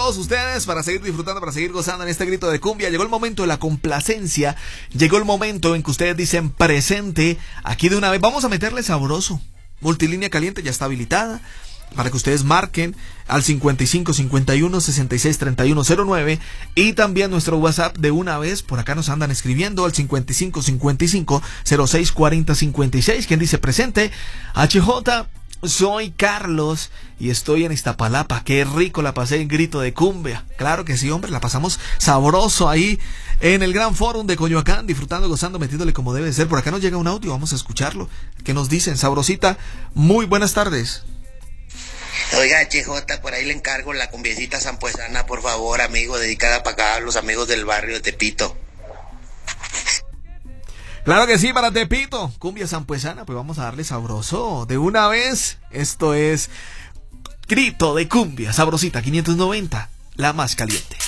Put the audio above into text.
todos ustedes para seguir disfrutando, para seguir gozando en este grito de cumbia. Llegó el momento de la complacencia, llegó el momento en que ustedes dicen presente. Aquí de una vez vamos a meterle sabroso. Multilínea caliente ya está habilitada para que ustedes marquen al 55 51 66 31 09 y también nuestro WhatsApp de una vez. Por acá nos andan escribiendo al 55 55 06 40 56. ¿Quién dice presente? HJ, soy Carlos y estoy en Iztapalapa. Qué rico la pasé en grito de cumbia. Claro que sí, hombre, la pasamos sabroso ahí en el Gran Fórum de Coyoacán, disfrutando, gozando, metiéndole como debe ser. Por acá nos llega un audio, vamos a escucharlo. ¿Qué nos dicen? Sabrosita, muy buenas tardes. Oiga, HJ, por ahí le encargo la cumbiecita sampuesana, por favor, amigo, dedicada para acá a los amigos del barrio de Tepito. Claro que sí, para Tepito, cumbia sampuesana, pues vamos a darle sabroso de una vez. Esto es grito de cumbia, sabrosita 590, la más caliente.